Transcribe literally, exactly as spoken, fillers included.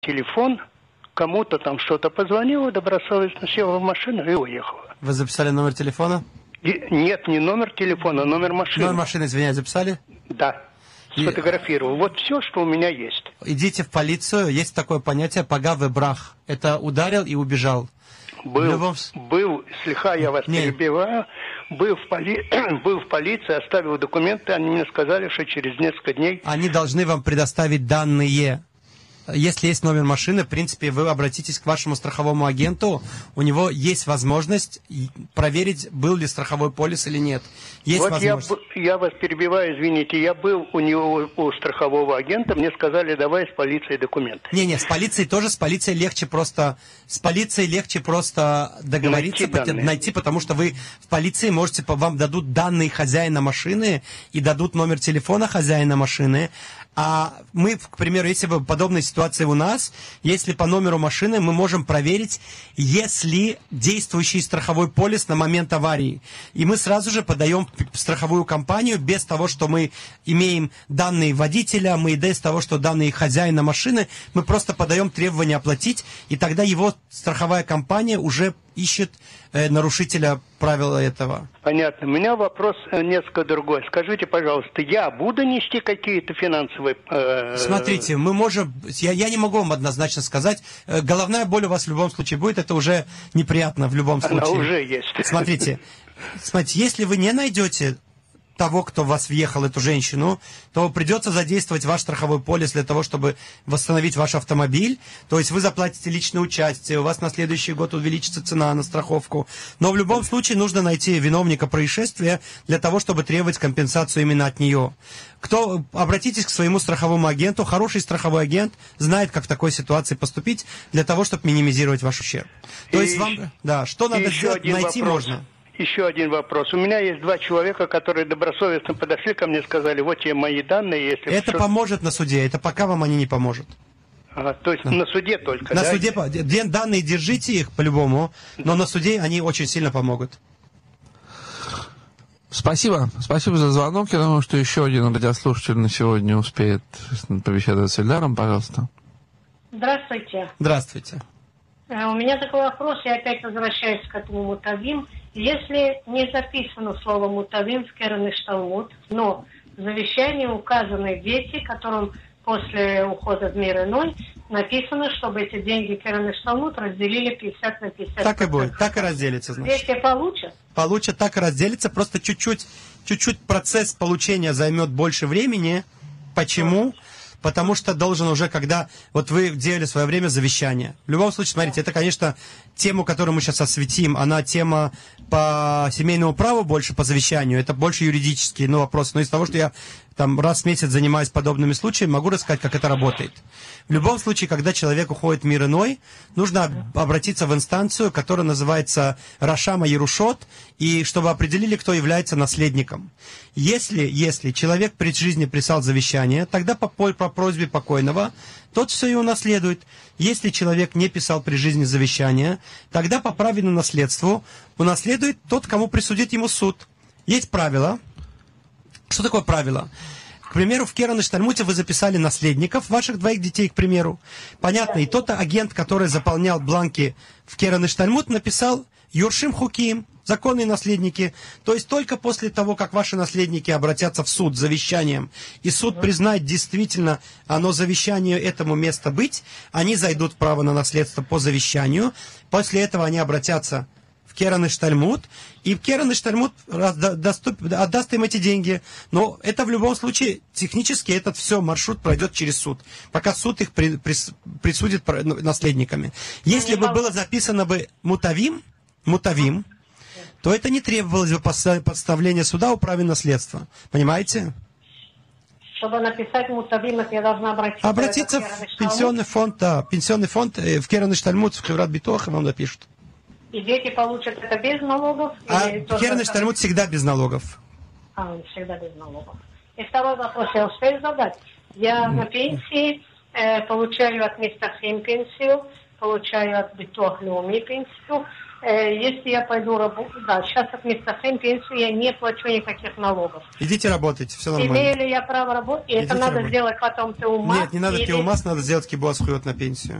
телефон, кому-то там что-то позвонила, добросовестно села в машину и уехала. Вы записали номер телефона? И, нет, не номер телефона, номер машины. Номер машины, извиняюсь, записали? Да, И- сфотографировал. Вот все, что у меня есть. Идите в полицию, есть такое понятие «пагав и брах». Это ударил и убежал. Был, В любом с- был, слегка я вас Нет. перебиваю, был в, поли... был в полиции, оставил документы, они мне сказали, что через несколько дней... Они должны вам предоставить данные. Если есть номер машины, в принципе, вы обратитесь к вашему страховому агенту, у него есть возможность и- проверить, был ли страховой полис или нет. Есть Вот я, возможность. б- я вас перебиваю, извините, я был у него, у страхового агента, мне сказали, давай с полицией документы. Не-не, с полицией тоже, с полицией легче просто, с полицией легче просто договориться, Найти пот- данные. найти, потому что вы в полиции можете, по- вам дадут данные хозяина машины и дадут номер телефона хозяина машины. А мы, к примеру, если бы подобная ситуация у нас, если по номеру машины, мы можем проверить, есть ли действующий страховой полис на момент аварии. И мы сразу же подаем в страховую компанию без того, что мы имеем данные водителя, мы без того, что данные хозяина машины, мы просто подаем требование оплатить, и тогда его страховая компания уже ищет э, нарушителя правила этого. Понятно. У меня вопрос э, несколько другой. Скажите, пожалуйста, я буду нести какие-то финансовые... э, Смотрите, мы можем, я, я не могу вам однозначно сказать, э, головная боль у вас в любом случае будет, это уже неприятно в любом Она случае. уже есть. Смотрите, смотрите, если вы не найдете того, кто в вас въехал, эту женщину, то придется задействовать ваш страховой полис для того, чтобы восстановить ваш автомобиль. То есть вы заплатите личное участие, у вас на следующий год увеличится цена на страховку. Но в любом случае нужно найти виновника происшествия для того, чтобы требовать компенсацию именно от нее. Кто, обратитесь к своему страховому агенту. Хороший страховой агент знает, как в такой ситуации поступить для того, чтобы минимизировать ваш ущерб. То И есть вам, еще- да, что надо еще сделать, один найти вопрос. можно. Еще один вопрос. У меня есть два человека, которые добросовестно подошли ко мне, сказали, вот тебе мои данные, если... Это что- поможет на суде, это пока вам они не поможет. Ага, то есть на суде только, На да? суде по- де- данные держите их по-любому, но на суде они очень сильно помогут. Спасибо. Спасибо за звонок. Я думаю, что еще один радиослушатель на сегодня успеет побеседовать с Ильдаром. Пожалуйста. Здравствуйте. Здравствуйте. Э, У меня такой вопрос, я опять возвращаюсь к этому мутавим. Если не записано слово мутавим в Керен Талмуд, но в завещании указаны дети, которым после ухода в мир иной написано, чтобы эти деньги Керен Талмуд разделили пятьдесят на пятьдесят. Так и будет, так и разделится, значит. Дети получат? Получат, так и разделится, просто чуть-чуть, чуть-чуть процесс получения займет больше времени. Почему? Потому что должен уже, когда... Вот вы делали в свое время завещание. В любом случае, смотрите, это, конечно, тему, которую мы сейчас осветим, она тема по семейному праву больше, по завещанию. Это больше юридический ну, вопрос. Но из того, что я там раз в месяц занимаюсь подобными случаями, могу рассказать, как это работает. В любом случае, когда человек уходит в мир иной, нужно об- обратиться в инстанцию, которая называется Рашама Ярушот, и чтобы определили, кто является наследником. Если, если человек при жизни писал завещание, тогда по, по, по просьбе покойного тот все и унаследует. Если человек не писал при жизни завещания, тогда по правильному наследству унаследует тот, кому присудит ему суд. Есть правило. Что такое правило? К примеру, в Керен Штальмуте вы записали наследников, ваших двоих детей, к примеру. Понятно, и тот агент, который заполнял бланки в Керен Штальмут, написал Юршим Хуким, законные наследники. То есть только после того, как ваши наследники обратятся в суд с завещанием, и суд признает действительно оно завещанию этому место быть, они зайдут в право на наследство по завещанию. После этого они обратятся в Керен Штальмут, и Керен Штальмут отдаст им эти деньги. Но это в любом случае, технически этот все маршрут пройдет через суд, пока суд их при, прис, присудит наследниками. Если бы было записано бы мутавим, мутавим, то это не требовалось бы подставления суда о праве наследства. Понимаете? Чтобы написать мутавим, я должна обратиться, Обратиться в пенсионный фонд, да, пенсионный фонд, э, в Керен Штальмут, в Хеврат Битох, и вам напишут. И дети получат это без налогов? А или тоже Керен это- Штальмут всегда без налогов. А, он всегда без налогов. И второй вопрос я успею задать. Я на пенсии э, получаю от места семь пенсию, получаю от Битох Леуми пенсию. Э, если я пойду работать, да, сейчас от Мистахем пенсию я не плачу никаких налогов. Идите работайте, все нормально. Имею ли я право работать? И это надо работать. сделать потом Теумас? Нет, не надо или... Теумас, надо сделать кибуаз хуйот на пенсию.